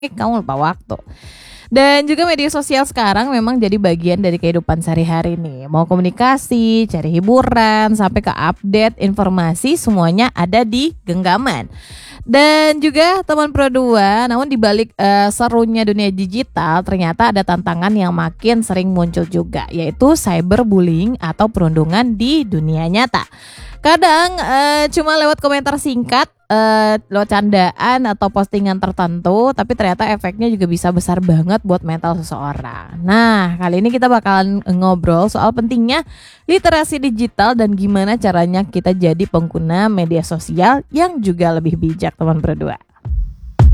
kamu lupa waktu. Dan juga media sosial sekarang memang jadi bagian dari kehidupan sehari-hari nih. Mau komunikasi, cari hiburan, sampai ke update informasi semuanya ada di genggaman. Dan juga teman Pro 2, namun dibalik serunya dunia digital ternyata ada tantangan yang makin sering muncul juga, yaitu cyberbullying atau perundungan di dunia nyata. Kadang cuma lewat komentar singkat, lewat candaan atau postingan tertentu, tapi ternyata efeknya juga bisa besar banget buat mental seseorang. Nah, kali ini kita bakalan ngobrol soal pentingnya literasi digital dan gimana caranya kita jadi pengguna media sosial yang juga lebih bijak, teman berdua.